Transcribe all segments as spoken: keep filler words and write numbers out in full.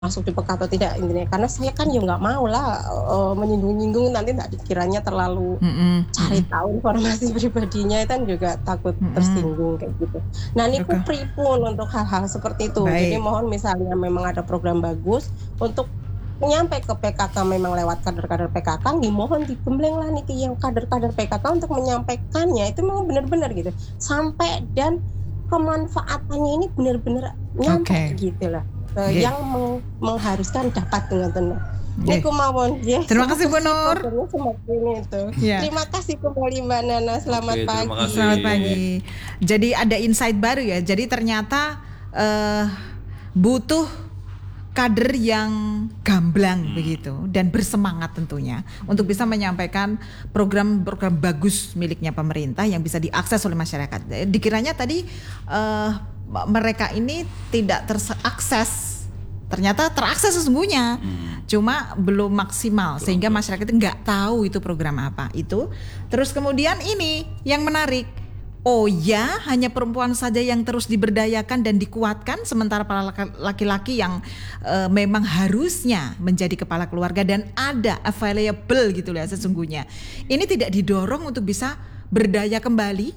masuk di P K atau tidak intinya. Karena saya kan ya nggak mau lah uh, menyinggung-nyinggung, nanti tak dikiranya terlalu mm-hmm. cari tahu informasi pribadinya, kan juga takut mm-hmm. tersinggung kayak gitu. Nah niku okay. pripun untuk hal-hal seperti itu. Baik. Jadi mohon misalnya memang ada program bagus untuk nyampe ke P K K memang lewat kader-kader P K K, dimohon digembleng lah niki yang kader-kader P K K untuk menyampaikannya itu memang benar-benar gitu sampai dan kemanfaatannya ini benar-benar nyampe okay. gitu lah uh, yeah. yang meng- mengharuskan dapat dengan benar. Yeah. Niku mawon ya. Terima kasih Bu Nur. Yeah. Terima kasih kembali Mbak Nana. Selamat okay, pagi. Selamat pagi. Jadi ada insight baru ya. Jadi ternyata uh, butuh kader yang gamblang hmm. begitu dan bersemangat tentunya untuk bisa menyampaikan program-program bagus miliknya pemerintah yang bisa diakses oleh masyarakat. Dikiranya tadi uh, mereka ini tidak terakses, ternyata terakses sesungguhnya, hmm. cuma belum maksimal belum sehingga masyarakat itu nggak tahu itu program apa itu. Terus kemudian ini yang menarik. Oh ya, hanya perempuan saja yang terus diberdayakan dan dikuatkan, sementara para laki-laki yang uh, memang harusnya menjadi kepala keluarga dan ada available gitu ya sesungguhnya. Ini tidak didorong untuk bisa berdaya kembali?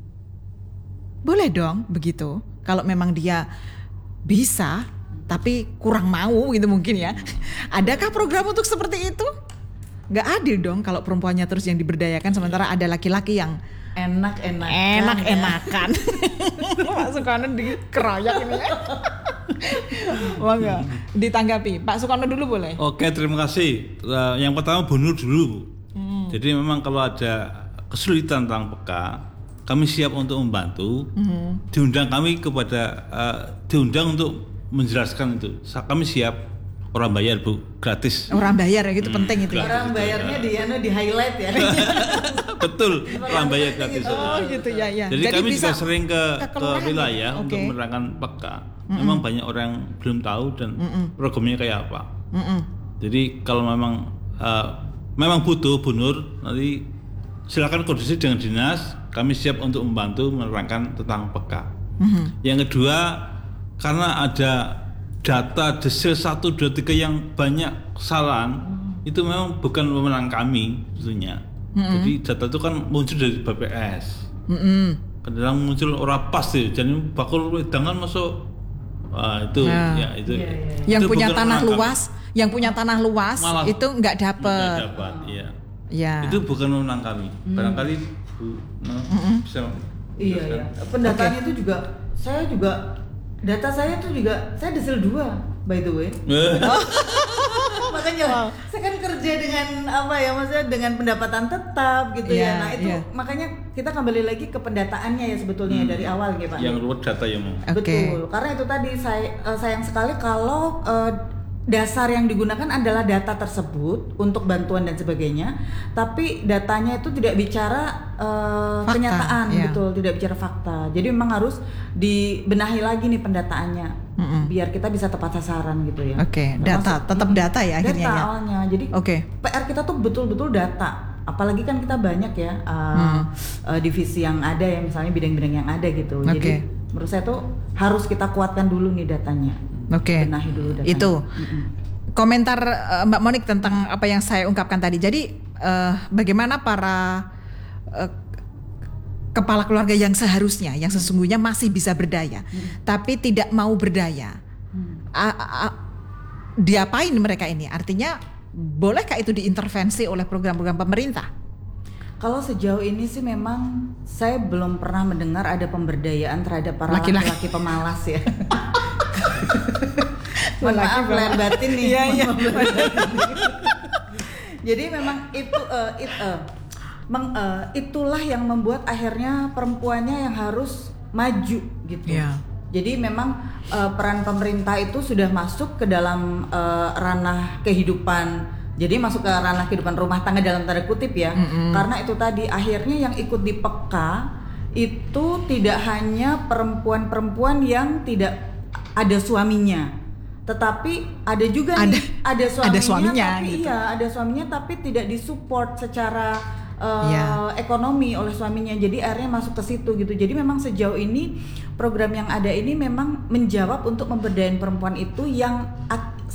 Boleh dong begitu. Kalau memang dia bisa, tapi kurang mau gitu mungkin ya. Adakah program untuk seperti itu? Gak adil dong kalau perempuannya terus yang diberdayakan, sementara ada laki-laki yang enak-enakan enak-enakan ya. Pak Sukarno dikeroyak ini ya. Monggo ditanggapi Pak Sukarno dulu boleh. Oke, terima kasih. Uh, yang pertama Bu Nur dulu. Hmm. Jadi memang kalau ada kesulitan tentang P K, kami siap untuk membantu. Hmm. Diundang kami kepada uh, diundang untuk menjelaskan itu. Kami siap. Orang bayar Bu, gratis. Orang bayar ya gitu hmm, penting itu. Orang bayarnya di anu di highlight ya. Betul, orang bayar gratis. Oh gitu ya ya. Jadi, Jadi kami juga sering ke ke, ke wilayah okay. untuk menerangkan P K. Mm-mm. Memang banyak orang yang belum tahu dan Mm-mm. programnya kayak apa. Mm-mm. Jadi kalau memang uh, memang butuh Bu Nur, nanti silakan koordinasi dengan dinas. Kami siap untuk membantu menerangkan tentang P K. Mm-hmm. Yang kedua, karena ada data desil satu, dua, tiga yang banyak kesalahan, hmm. itu memang bukan wewenang kami tentunya. Hmm. Jadi data itu kan muncul dari B P S. Hmm. Kadang muncul orang pas sih, jadi bakul wedangan masuk, wah itu nah. ya itu. Ya, ya. Yang itu punya tanah luas, kami. yang punya tanah luas Malah itu nggak dapat. Nggak dapat, iya. Ya. Itu bukan wewenang kami. Hmm. Barangkali Bu, no, hmm. bisa. Iya ya. Pendataan okay. itu juga, saya juga. Data saya tuh juga, saya desil dua by the way. Oh. Makanya wow. saya kan kerja dengan apa ya, maksudnya dengan pendapatan tetap gitu yeah, ya. Nah itu yeah. makanya kita kembali lagi ke pendataannya ya sebetulnya hmm. dari awal gitu Pak. Yang luar data ya mau. Okay. Betul, karena itu tadi saya uh, sayang sekali kalau uh, dasar yang digunakan adalah data tersebut untuk bantuan dan sebagainya, tapi datanya itu tidak bicara uh, kenyataan, yeah. betul, tidak bicara fakta. Jadi memang harus dibenahi lagi nih pendataannya, mm-hmm. biar kita bisa tepat sasaran gitu ya. Oke, okay. data, Masuk, tetap data ya akhirnya. Data ya? awalnya, jadi okay. P R kita tuh betul-betul data. Apalagi kan kita banyak ya uh, hmm. uh, divisi yang ada ya, misalnya bidang-bidang yang ada gitu. Okay. Jadi menurut saya tuh harus kita kuatkan dulu nih datanya. Oke, okay. itu mm-hmm. komentar uh, Mbak Monik tentang apa yang saya ungkapkan tadi. Jadi uh, bagaimana para uh, kepala keluarga yang seharusnya, yang sesungguhnya masih bisa berdaya, mm-hmm. tapi tidak mau berdaya, mm. a- a- diapain mereka ini? Artinya bolehkah itu diintervensi oleh program-program pemerintah? Kalau sejauh ini sih memang saya belum pernah mendengar ada pemberdayaan terhadap para laki-laki, laki-laki pemalas ya. Mohon maaf lahir batin nih. Iya, iya. Jadi memang itu uh, it, uh, meng, uh, itulah yang membuat akhirnya perempuannya yang harus maju gitu. Yeah. Jadi memang uh, peran pemerintah itu sudah masuk ke dalam uh, ranah kehidupan. Jadi masuk ke ranah kehidupan rumah tangga dalam tanda kutip ya. Mm-hmm. Karena itu tadi akhirnya yang ikut di P K itu tidak hanya perempuan-perempuan yang tidak ada suaminya, tetapi ada juga ada, nih ada suaminya, ada suaminya tapi gitu. Iya ada suaminya tapi tidak disupport secara uh, yeah. ekonomi oleh suaminya, jadi akhirnya masuk ke situ gitu. Jadi memang sejauh ini program yang ada ini memang menjawab untuk pemberdayaan perempuan itu yang